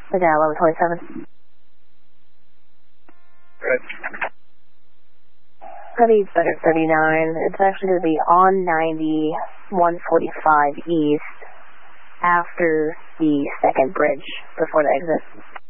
Okay, 1127. Right. Heavy better 39. It's actually going to be on 90, 145 east, after the second bridge, before the exit.